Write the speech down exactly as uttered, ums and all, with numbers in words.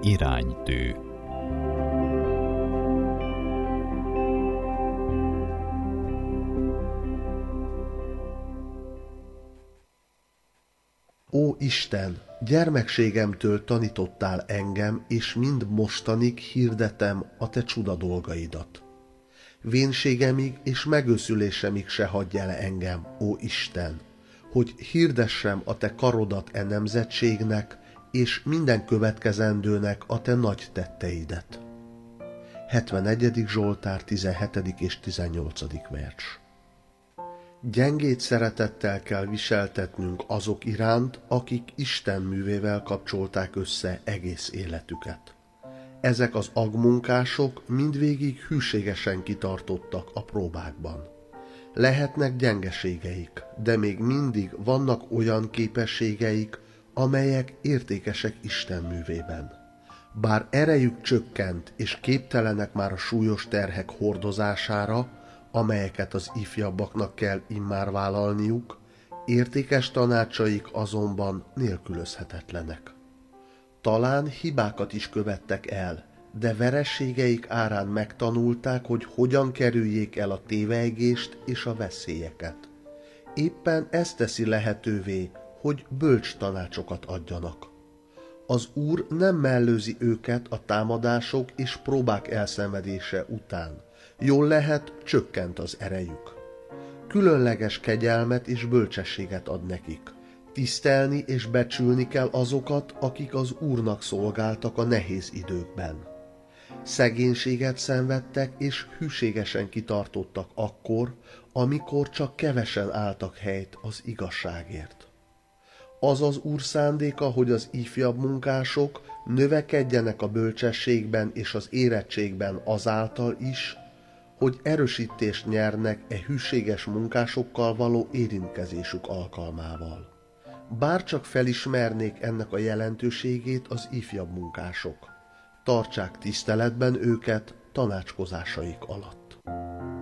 Iránytű. Ó Isten, gyermekségemtől tanítottál engem, és mind mostanig hirdetem a te csuda dolgaidat. Vénségemig és megőszülésemig se hagyj el engem, ó Isten, hogy hirdessem a te karodat e nemzetségnek, és minden következendőnek a te nagy tetteidet. hetvenegyedik Zsoltár tizenhetedik és tizennyolcadik vers. Gyengét szeretettel kell viseltetnünk azok iránt, akik Isten művével kapcsolták össze egész életüket. Ezek az agmunkások mindvégig hűségesen kitartottak a próbákban. Lehetnek gyengeségeik, de még mindig vannak olyan képességeik, amelyek értékesek Isten művében. Bár erejük csökkent és képtelenek már a súlyos terhek hordozására, amelyeket az ifjabbaknak kell immár vállalniuk, értékes tanácsaik azonban nélkülözhetetlenek. Talán hibákat is követtek el, de vereségeik árán megtanulták, hogy hogyan kerüljék el a tévejgést és a veszélyeket. Éppen ez teszi lehetővé, hogy bölcs tanácsokat adjanak. Az Úr nem mellőzi őket a támadások és próbák elszenvedése után. Jól lehet, csökkent az erejük. Különleges kegyelmet és bölcsességet ad nekik. Tisztelni és becsülni kell azokat, akik az Úrnak szolgáltak a nehéz időkben. Szegénységet szenvedtek és hűségesen kitartottak akkor, amikor csak kevesen álltak helyt az igazságért. Az az Úr szándéka, hogy az ifjabb munkások növekedjenek a bölcsességben és az érettségben azáltal is, hogy erősítést nyernek e hűséges munkásokkal való érintkezésük alkalmával. Bárcsak felismernék ennek a jelentőségét az ifjabb munkások, tartsák tiszteletben őket tanácskozásaik alatt.